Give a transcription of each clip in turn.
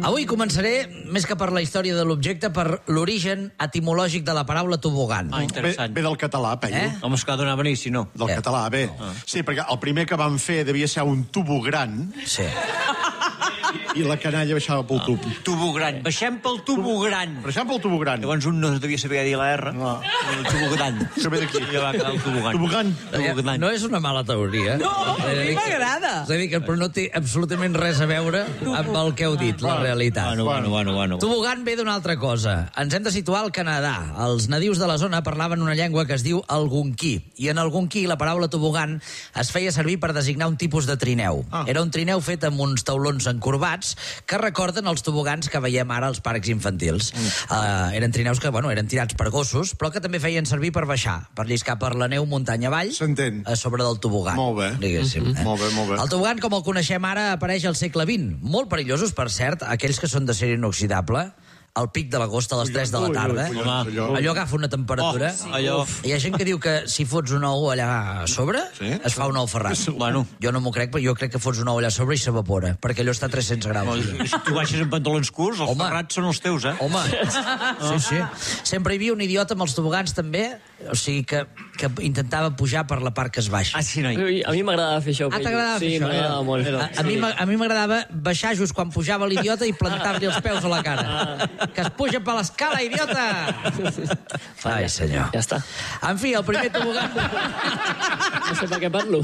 Avui començaré, més que per la història de l'objecte, per l'origen etimològic de la paraula tobogan. Interessant. Ve del català, penyo. Home, és que ha d'anar a venir, si no. Del català, bé. Sí, perquè el primer que van fer devia ser un tubo gran Sí. i la canalla baixava pel tub. Tubo gran. Baixem pel tubo gran. Baixant pel tubo gran. Llavors un no devia saber dir la R. No. El tubo gran. Això ve d'aquí. I ja va quedar el tubo gran. Tubo gran. No és una mala teoria. No, a mi m'agrada. És a dir, però no té absolutament res a veure amb el que heu dit, la realitat. Bueno. Tobogan ve d'una altra cosa. Ens hem de situar al Canadà. Els nadius de la zona parlaven una llengua que es diu algonquí. I en algonquí la paraula tobogan es feia servir per designar un tipus de trineu. Era un trineu fet amb uns taulons encorbats que recorden els tobogans que veiem ara als parcs infantils. Eren trineus que, eren tirats per gossos, però que també feien servir per baixar, per lliscar per la neu muntanya avall, S'entén. a sobre del tobogan. Molt bé. Diguéssim. Molt bé. El tobogan, com el coneixem ara, apareix al segle XX. Molt perillosos, per cert, aquells que són de ser inoxidable. Al pic de l'agost a les 3 de la tarda. Allò agafa una temperatura. Hi ha gent que diu que si fots un ou allà a sobre, es fa un ou ferrat. Bueno. Jo no m'ho crec, però jo crec que fots un ou allà a sobre i s'evapora, perquè allò està a 300 graus. Si tu baixes en pantalons curts, els ferrats són els teus, Home, sí. Sempre hi havia un idiota amb els tobogans, també, o sigui, que intentava pujar per la part que es baixa. Ah, sí, noi. A mi m'agradava fer això. T'agradava fer això? Sí, m'agradava molt. A mi m'agradava baixar just quan pujava l'idiota i plantar-li els peus a la cara. Que es puja per l'escala, idiota! Ai, senyor. Ja està. En fi, el primer tobogan... No sé per què parlo.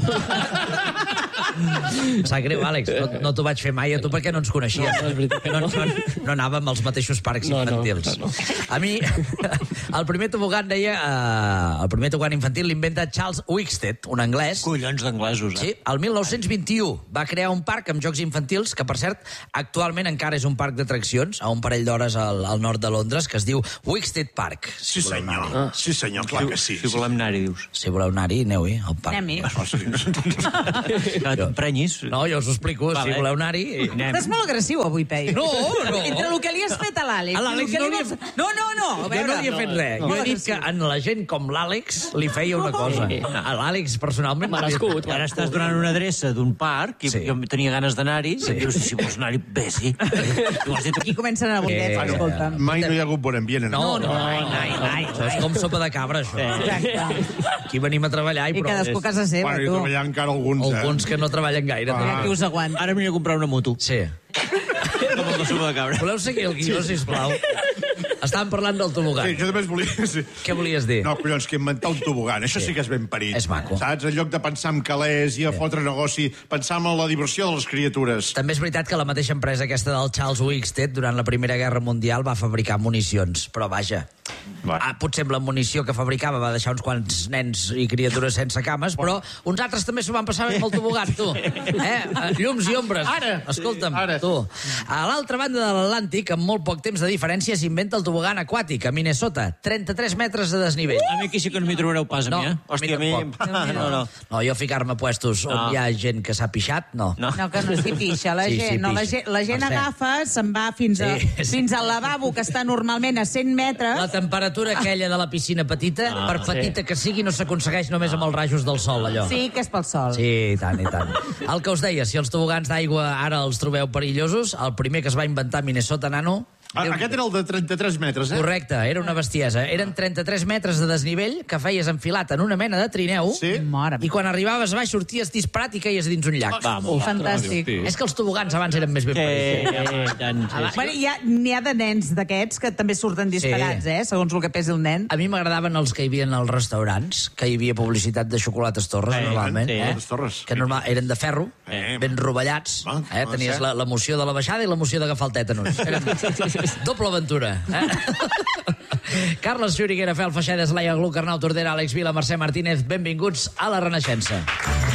Sap greu, Àlex, no t'ho vaig fer mai a tu perquè no ens coneixíem. No, és veritat que no. No anàvem als mateixos parcs infantils. No. A mi, el primer tobogan deia... El primer tobogan infantil l'inventa Charles Wickstead, un anglès. Collons d'anglesos, Sí, el 1921 va crear un parc amb jocs infantils que, per cert, actualment encara és un parc d'atraccions a un parell d'hores al nord de Londres, que es diu Wickstead Park. Sí, senyor. Sí, senyor, clar que sí. Si volem anar-hi, dius. Si voleu anar-hi, aneu-hi, al parc. Anem-hi. Que t'emprenyis. No, jo us ho explico, si voleu anar-hi... Estàs molt agressiu avui, Peyu. No. Entre el que li has fet a l'Àlex... A l'Àlex i el que no li li vas- he- No, a Jo veure... no li he fet res. Jo he dit que en la gent com l'Àlex li feia una cosa. A l'Àlex, personalment... Merescut. Ara estàs donant una adreça d'un parc i Sí. jo tenia ganes d'anar-hi. I dius, si vols anar-hi, bé, sí. Tu has dit... Aquí comencen a bondets, escolta'm. Mai no hi ha hagut bon ambient. No, mai. Això és com sopa de cabra, això. Exacte. Aquí venim a treballar I cadascú a casa seva, Bueno, i tu. treballar encara alguns, Alguns que no treballen gaire. també. Qui us aguanta? Ara m'he a comprar una moto. Sí. Com el de sopa de cabra. Voleu seguir el guió, sisplau? Estàvem parlant del tobogan. Sí, jo també es volia... Sí. Què volies dir? No, collons, que inventar un tobogan, això sí que és ben parit. És maco. Saps? En lloc de pensar en calés i a fotre negoci, pensar en la diversió de les criatures. També és veritat que la mateixa empresa aquesta del Charles Wickstead durant la Primera Guerra Mundial va fabricar municions, però vaja, potser amb la munició que fabricava va deixar uns quants nens i criatures sense cames, però uns altres també s'ho van passar amb el tobogan, tu. Llums i ombres. Ara. Escolta'm, Ara. tu. A l'altra banda de l'Atlàntic, amb molt poc temps de diferència, s'inventa el tobogan aquàtic, a Minnesota. 33 metres de desnivell. A mi aquí sí que no m'hi trobareu pas, a mi, eh? Hòstia, a mi... No. No, jo ficar-me a puestos on hi ha gent que s'ha pixat, no. No, que no s'hi pixa la Sí, gent. sí, No, pixa. la gent Per cert. agafa, se'n va fins Sí. al lavabo, que està normalment a 100 metres. La temperatura aquella de la piscina petita, per petita que sigui, no s'aconsegueix només amb els rajos del sol, allò. Sí, que és pel sol. Sí, i tant, i tant. El que us deia, si els tobogans d'aigua ara els trobeu perillosos, el primer que es va inventar a Minnesota, nano... Aquest era el de 33 metres, eh? Correcte, era una bestiesa. Eren 33 metres de desnivell que feies enfilat en una mena de trineu Sí. Mare i quan arribaves a baix sorties disparat i queies dins un llac. Fantàstic. És que els tobogans abans eren més ben parits. Bueno, n'hi ha de nens d'aquests que també surten disparats, segons el que pesi el nen. A mi m'agradaven els que hi havia als restaurants, que hi havia publicitat de xocolates Torres, normalment. Xocolates Torres. Que eren de ferro, ben rovellats. Tenies l'emoció de la baixada i l'emoció d'agafar el tètanus. Eren doble aventura. Carles Xuriguera, Fel Feixedes, Laia Gluck, Arnau Tordera, Àlex Vila, Mercè Martínez, benvinguts a La Renaixença.